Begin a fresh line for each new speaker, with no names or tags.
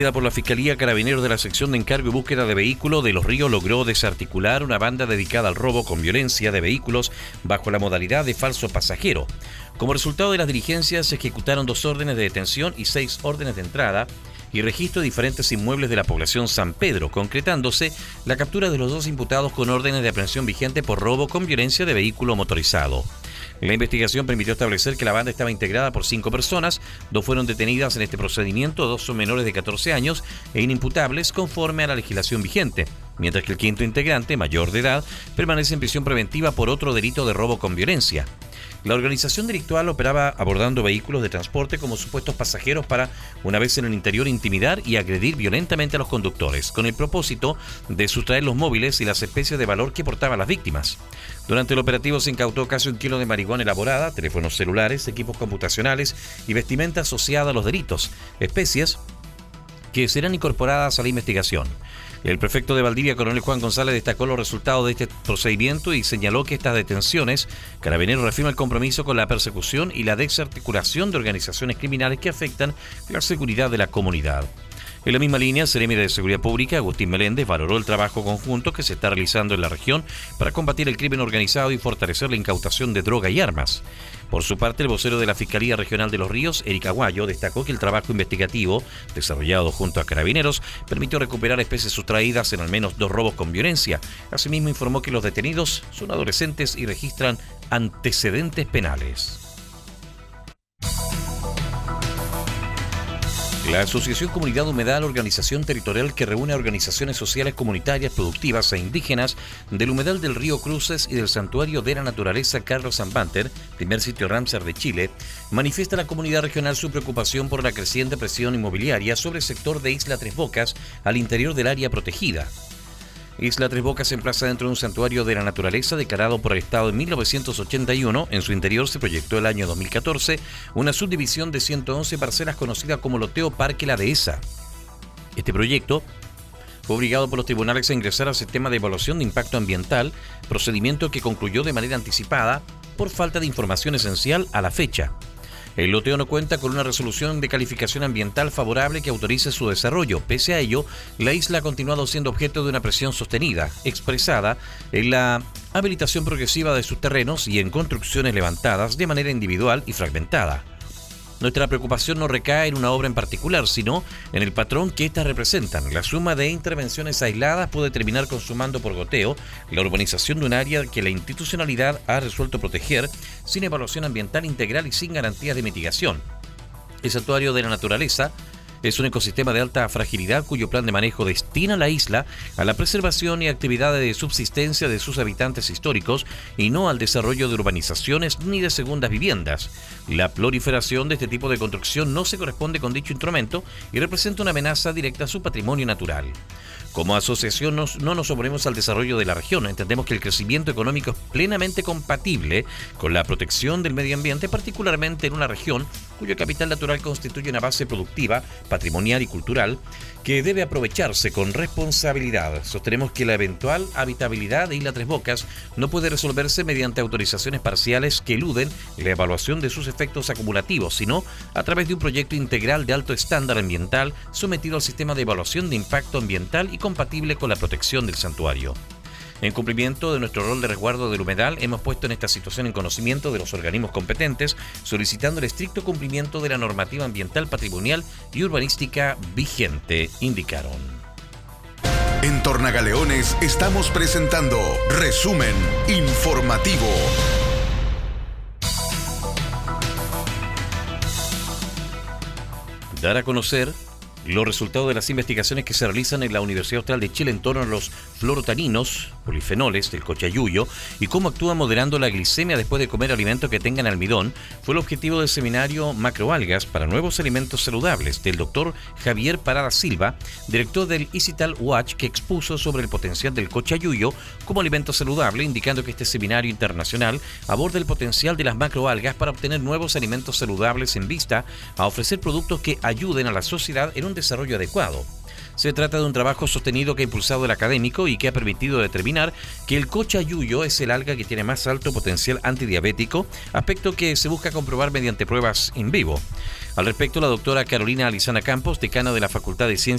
Por la Fiscalía, Carabineros de la sección de encargo y búsqueda de vehículos de Los Ríos logró desarticular una banda dedicada al robo con violencia de vehículos bajo la modalidad de falso pasajero. Como resultado de las diligencias, se ejecutaron 2 órdenes de detención y 6 órdenes de entrada y registro de diferentes inmuebles de la población San Pedro, concretándose la captura de los 2 imputados con órdenes de aprehensión vigente por robo con violencia de vehículo motorizado. La investigación permitió establecer que la banda estaba integrada por 5 personas, 2 fueron detenidas en este procedimiento, 2 son menores de 14 años e inimputables conforme a la legislación vigente, mientras que el 5º integrante, mayor de edad, permanece en prisión preventiva por otro delito de robo con violencia. La organización delictual operaba abordando vehículos de transporte como supuestos pasajeros para, una vez en el interior, intimidar y agredir violentamente a los conductores, con el propósito de sustraer los móviles y las especies de valor que portaban las víctimas. Durante el operativo se incautó casi 1 kilo de marihuana elaborada, teléfonos celulares, equipos computacionales y vestimenta asociada a los delitos, especies que serán incorporadas a la investigación. El prefecto de Valdivia, coronel Juan González, destacó los resultados de este procedimiento y señaló que estas detenciones, Carabineros reafirma el compromiso con la persecución y la desarticulación de organizaciones criminales que afectan la seguridad de la comunidad. En la misma línea, el Seremi de Seguridad Pública, Agustín Meléndez, valoró el trabajo conjunto que se está realizando en la región para combatir el crimen organizado y fortalecer la incautación de droga y armas. Por su parte, el vocero de la Fiscalía Regional de Los Ríos, Eric Aguayo, destacó que el trabajo investigativo, desarrollado junto a Carabineros, permitió recuperar especies sustraídas en al menos 2 robos con violencia. Asimismo, informó que los detenidos son adolescentes y registran antecedentes penales. La Asociación Comunidad Humedal, organización territorial que reúne a organizaciones sociales comunitarias, productivas e indígenas del humedal del río Cruces y del Santuario de la Naturaleza Carlos Sanbanter, primer sitio Ramsar de Chile, manifiesta a la comunidad regional su preocupación por la creciente presión inmobiliaria sobre el sector de Isla Tres Bocas al interior del área protegida. Isla Tres Bocas se emplaza dentro de un santuario de la naturaleza declarado por el Estado en 1981. En su interior se proyectó el año 2014 una subdivisión de 111 parcelas conocida como Loteo Parque La Dehesa. Este proyecto fue obligado por los tribunales a ingresar al sistema de evaluación de impacto ambiental, procedimiento que concluyó de manera anticipada por falta de información esencial a la fecha. El loteo no cuenta con una resolución de calificación ambiental favorable que autorice su desarrollo. Pese a ello, la isla ha continuado siendo objeto de una presión sostenida, expresada en la habilitación progresiva de sus terrenos y en construcciones levantadas de manera individual y fragmentada. Nuestra preocupación no recae en una obra en particular, sino en el patrón que éstas representan. La suma de intervenciones aisladas puede terminar consumando por goteo la urbanización de un área que la institucionalidad ha resuelto proteger sin evaluación ambiental integral y sin garantías de mitigación. El Santuario de la Naturaleza es un ecosistema de alta fragilidad cuyo plan de manejo destina la isla a la preservación y actividades de subsistencia de sus habitantes históricos y no al desarrollo de urbanizaciones ni de segundas viviendas. La proliferación de este tipo de construcción no se corresponde con dicho instrumento y representa una amenaza directa a su patrimonio natural. Como asociación no nos oponemos al desarrollo de la región. Entendemos que el crecimiento económico es plenamente compatible con la protección del medio ambiente, particularmente en una región cuyo capital natural constituye una base productiva, patrimonial y cultural que debe aprovecharse con responsabilidad. Sostenemos que la eventual habitabilidad de Isla Tres Bocas no puede resolverse mediante autorizaciones parciales que eluden la evaluación de sus efectos acumulativos, sino a través de un proyecto integral de alto estándar ambiental sometido al sistema de evaluación de impacto ambiental y compatible con la protección del santuario. En cumplimiento de nuestro rol de resguardo del humedal, hemos puesto en esta situación en conocimiento de los organismos competentes, solicitando el estricto cumplimiento de la normativa ambiental, patrimonial y urbanística vigente, indicaron.
En Tornagaleones estamos presentando Resumen Informativo.
Dar a conocer los resultados de las investigaciones que se realizan en la Universidad Austral de Chile en torno a los fluorotaninos, polifenoles del cochayuyo y cómo actúa moderando la glicemia después de comer alimentos que tengan almidón, fue el objetivo del seminario Macroalgas para Nuevos Alimentos Saludables del doctor Javier Parada Silva, director del ICITAL Watch, que expuso sobre el potencial del cochayuyo como alimento saludable, indicando que este seminario internacional aborda el potencial de las macroalgas para obtener nuevos alimentos saludables en vista a ofrecer productos que ayuden a la sociedad en un desarrollo adecuado. Se trata de un trabajo sostenido que ha impulsado el académico y que ha permitido determinar que el cochayuyo es el alga que tiene más alto potencial antidiabético, aspecto que se busca comprobar mediante pruebas in vivo. Al respecto, la doctora Carolina Alizana Campos, decana de la Facultad de Ciencias